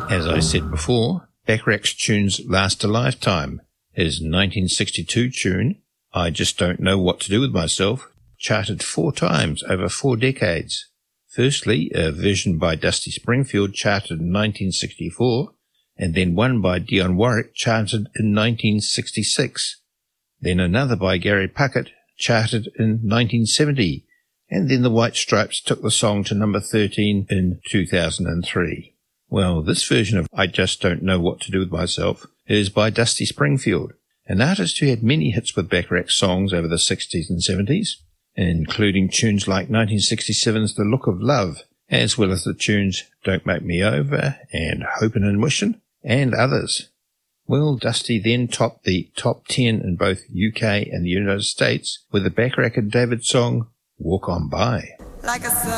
As I said before, Bacharach's tunes last a lifetime. His 1962 tune, I Just Don't Know What to Do With Myself, charted 4 times over 4 decades. Firstly, a version by Dusty Springfield charted in 1964, and then one by Dionne Warwick charted in 1966. Then another by Gary Puckett charted in 1970, and then the White Stripes took the song to number 13 in 2003. Well, this version of I Just Don't Know What to Do With Myself is by Dusty Springfield, an artist who had many hits with Bacharach songs over the 60s and 70s, including tunes like 1967's The Look of Love, as well as the tunes Don't Make Me Over and Hopin' and Wishin', and others. Well, Dusty then topped the top 10 in both UK and the United States with the Bacharach and David song Walk On By. Like a